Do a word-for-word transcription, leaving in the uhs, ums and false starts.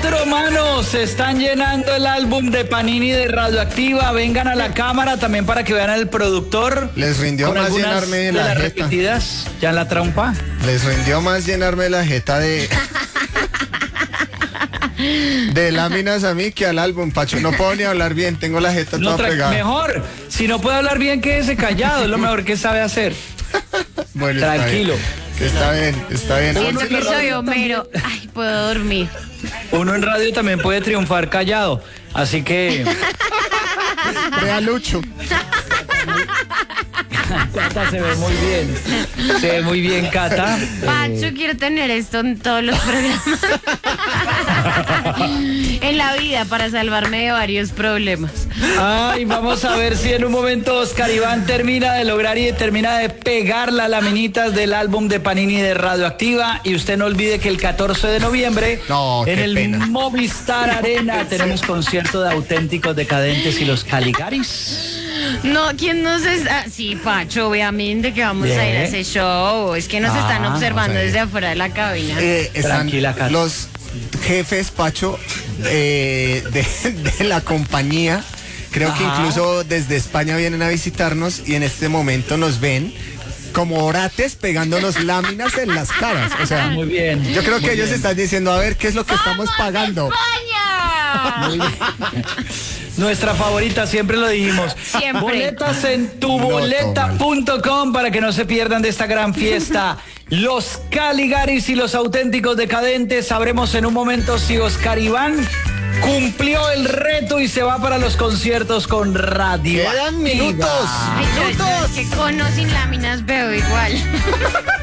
Cuatro manos están llenando el álbum de Panini de Radioactiva. Vengan a la cámara también para que vean al productor. Les rindió con más algunas llenarme de la las jeta. repetidas ya en la trompa. Les rindió más llenarme la jeta de... de láminas a mí que al álbum, Pacho. No puedo ni hablar bien, tengo la jeta No, toda tra- pegada. mejor, si no puede hablar bien, quédese callado. Es lo mejor que sabe hacer. Bueno, Tranquilo. Está bien, está bien. Está bien. Siento que soy Homero. Ay, puedo dormir. Uno en radio también puede triunfar callado. Así que Ve a Lucho. Cata se ve muy bien. Se ve muy bien, Cata. Pacho, quiero tener esto en todos los programas. En la vida, para salvarme de varios problemas. Ay, vamos a ver si en un momento Oscar Iván termina de lograr y termina de pegar las laminitas del álbum de Panini de Radioactiva. Y usted no olvide que el catorce de noviembre No, en qué el pena. Movistar Arena tenemos concierto de Auténticos Decadentes y los Caligaris. No, ¿quién nos está? Sí, Pacho, obviamente que vamos Bien. a ir a ese show. Es que nos Ah, están observando vamos a ir. desde afuera de la cabina. Eh, están Tranquila, Cata. los jefes, Pacho, eh, de, de la compañía. Creo que Ajá. incluso desde España vienen a visitarnos y en este momento nos ven como orates pegándonos láminas en las caras. O sea, Muy bien. yo creo que muy ellos bien. están diciendo, a ver, ¿qué es lo que estamos pagando? ¡España! Nuestra favorita, siempre lo dijimos. Siempre. Boletas en tu No, boleta punto com para que no se pierdan de esta gran fiesta. Los Caligaris y los Auténticos Decadentes. Sabremos en un momento si Oscar Iván cumplió el reto y se va para los conciertos con radio. Quedan minutos. Ay, yo, yo es que con o sin láminas veo igual.